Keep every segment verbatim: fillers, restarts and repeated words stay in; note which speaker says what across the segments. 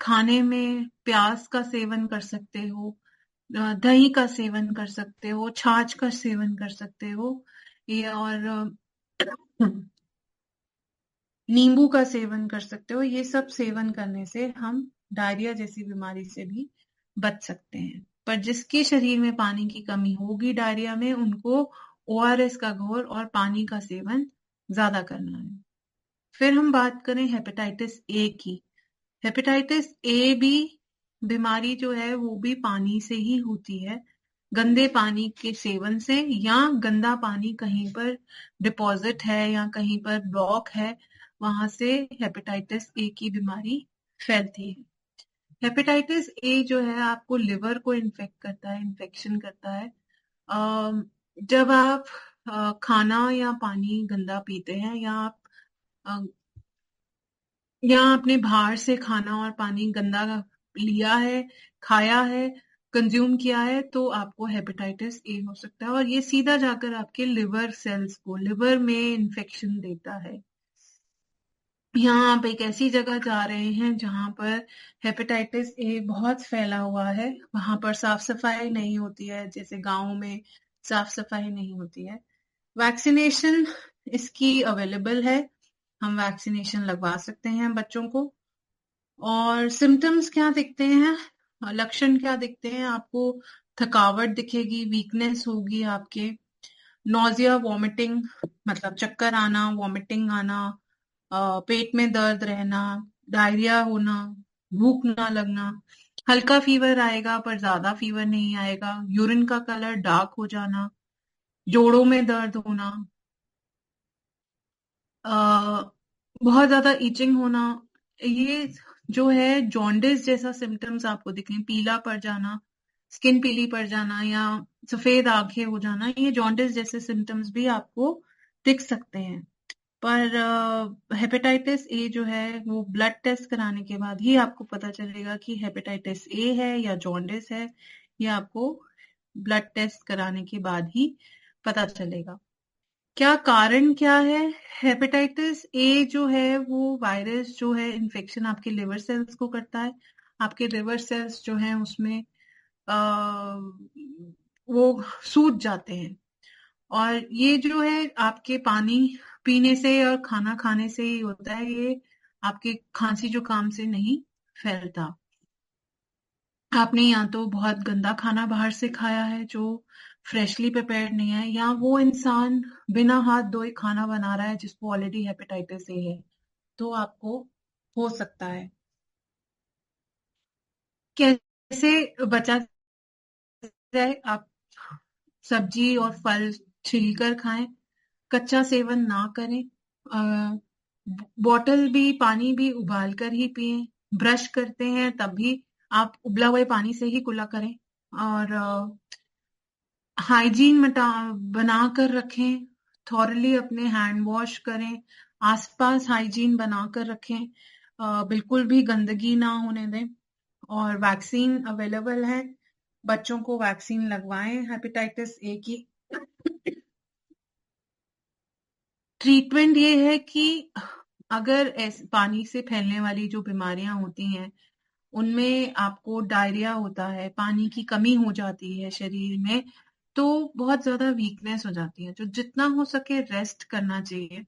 Speaker 1: खाने में प्याज का सेवन कर सकते हो, अ, दही का सेवन कर सकते हो, छाछ का सेवन कर सकते हो, ये और अ, नींबू का सेवन कर सकते हो। ये सब सेवन करने से हम डायरिया जैसी बीमारी से भी बच सकते हैं। पर जिसके शरीर में पानी की कमी होगी डायरिया में, उनको ओआरएस का घोल और पानी का सेवन ज्यादा करना है। फिर हम बात करें हेपेटाइटिस ए की। हेपेटाइटिस ए भी बीमारी जो है वो भी पानी से ही होती है, गंदे पानी के सेवन से, या गंदा पानी कहीं पर डिपॉजिट है या कहीं पर ब्लॉक है, वहां से हेपेटाइटिस ए की बीमारी फैलती है। हेपेटाइटिस ए जो है आपको लिवर को इन्फेक्ट करता है, इन्फेक्शन करता है। अम, जब आप अ, खाना या पानी गंदा पीते हैं, या आप अ, या आपने बाहर से खाना और पानी गंदा लिया है, खाया है, कंज्यूम किया है, तो आपको हेपेटाइटिस ए हो सकता है, और ये सीधा जाकर आपके लिवर सेल्स को, लिवर में इन्फेक्शन देता है। यहाँ आप एक ऐसी जगह जा रहे हैं जहां पर हेपेटाइटिस ए बहुत फैला हुआ है, वहां पर साफ सफाई नहीं होती है, जैसे गाँव में साफ सफाई नहीं होती है। वैक्सीनेशन इसकी अवेलेबल है, हम वैक्सीनेशन लगवा सकते हैं बच्चों को। और सिम्टम्स क्या दिखते हैं, लक्षण क्या दिखते हैं आपको? थकावट दिखेगी, वीकनेस होगी आपके, नोजिया, वॉमिटिंग, मतलब चक्कर आना, वॉमिटिंग आना, अ, पेट में दर्द रहना, डायरिया होना, भूख ना लगना, हल्का फीवर आएगा पर ज्यादा फीवर नहीं आएगा, यूरिन का कलर डार्क हो जाना, जोड़ों में दर्द होना, अ, बहुत ज्यादा इचिंग होना, ये जो है जॉन्डिस जैसा सिम्टम्स आपको दिखें, पीला पड़ जाना, स्किन पीली पड़ जाना, या सफेद आंखें हो जाना, ये जॉन्डिस जैसे सिम्टम्स भी आपको दिख सकते हैं। पर हेपेटाइटिस ए जो है वो ब्लड टेस्ट कराने के बाद ही आपको पता चलेगा कि हेपेटाइटिस ए है या जॉन्डिस है। ये आपको ब्लड टेस्ट कराने के बाद ही पता चलेगा। क्या कारण क्या है? हेपेटाइटिस ए जो है वो वायरस जो है इन्फेक्शन आपके लिवर सेल्स को करता है। आपके लिवर सेल्स जो हैं उसमें आ, वो सूज जाते हैं, और ये जो है आपके पानी पीने से और खाना खाने से ही होता है, ये आपके खांसी जुकाम से नहीं फैलता। आपने या तो बहुत गंदा खाना बाहर से खाया है जो फ्रेशली प्रिपेयर्ड नहीं है, या वो इंसान बिना हाथ धोए खाना बना रहा है जिसको ऑलरेडी हेपेटाइटिस ए है, तो आपको हो सकता है। कैसे बचा जाए? आप सब्जी और फल छिलकर खाएं, कच्चा सेवन ना करें, अ, बॉटल भी, पानी भी उबाल कर ही पिएं, ब्रश करते हैं तब भी आप उबला हुए पानी से ही कुल्ला करें, और हाइजीन मटा बना कर रखें, थॉरली अपने हैंड वॉश करें, आसपास हाइजीन बना कर रखें, अ, बिल्कुल भी गंदगी ना होने दें। और वैक्सीन अवेलेबल है, बच्चों को वैक्सीन लगवाएं हेपेटाइटिस ए की। ट्रीटमेंट ये है कि अगर ऐसे पानी से फैलने वाली जो बीमारियां होती हैं उनमें आपको डायरिया होता है, पानी की कमी हो जाती है शरीर में, तो बहुत ज्यादा वीकनेस हो जाती है, जो जितना हो सके रेस्ट करना चाहिए।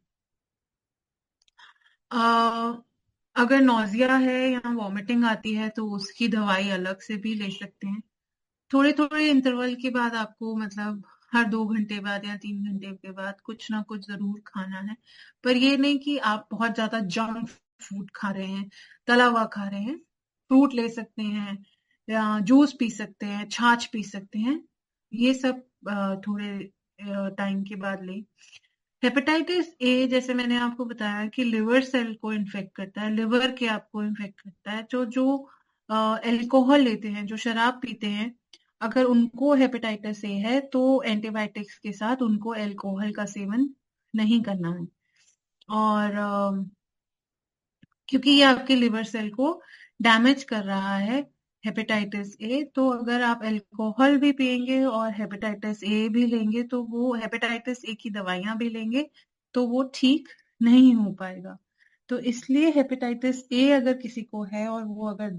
Speaker 1: अ, अगर नौजिया है या वॉमिटिंग आती है तो उसकी दवाई अलग से भी ले सकते हैं। थोड़े थोड़े इंटरवल के बाद आपको, मतलब हर दो घंटे बाद या तीन घंटे के बाद कुछ ना कुछ जरूर खाना है, पर ये नहीं कि आप बहुत ज्यादा जंक फूड खा रहे हैं, तला हुआ खा रहे हैं। फ्रूट ले सकते हैं, या जूस पी सकते हैं, छाछ पी सकते हैं, ये सब अ, थोड़े टाइम के बाद लें। हेपेटाइटिस ए, जैसे मैंने आपको बताया कि लिवर सेल को इन्फेक्ट करता है, लिवर के आपको इन्फेक्ट करता है। जो जो अल्कोहल लेते हैं, जो शराब पीते हैं, अगर उनको हेपेटाइटिस ए है तो एंटीबायोटिक्स के साथ उनको अल्कोहल का सेवन नहीं करना है। और अ, क्योंकि ये आपके लिवर सेल को डैमेज कर रहा है, हेपेटाइटिस ए, तो अगर आप अल्कोहल भी पिएंगे और हेपेटाइटिस ए भी लेंगे, तो वो हेपेटाइटिस ए की दवाइयां भी लेंगे, तो वो ठीक नहीं हो पाएगा। तो इसलिए हेपेटाइटिस ए अगर किसी को है और वो अगर